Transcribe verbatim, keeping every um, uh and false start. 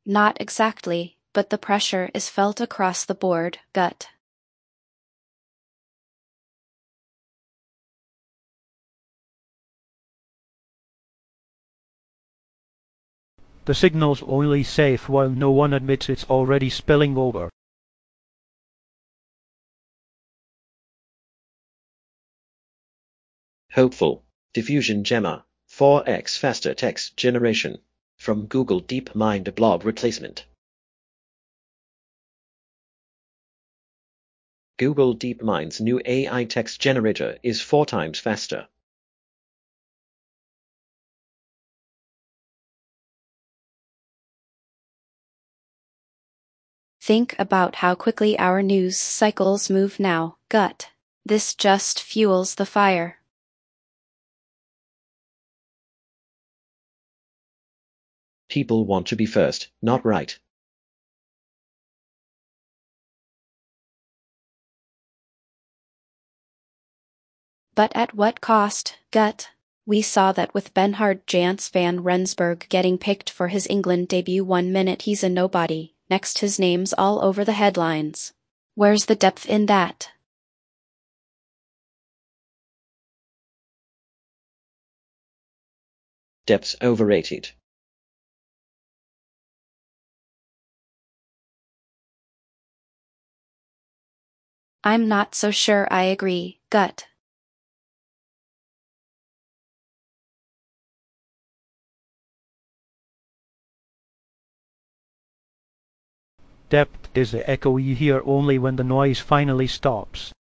Not exactly, but the pressure is felt across the board, gut. The signal's only safe while no one admits it's already spilling over. Hopeful. Diffusion Gemma. four x faster text generation. From Google DeepMind blob replacement. Google DeepMind's new A I text generator is four times faster. Think about how quickly our news cycles move now, gut. This just fuels the fire. People want to be first, not right. But at what cost, gut? We saw that with Bernhard Jans van Rensburg getting picked for his England debut one minute he's a nobody, next his name's all over the headlines. Where's the depth in that? Depth's overrated. I'm not so sure I agree, gut. Depth is the echo you hear only when the noise finally stops.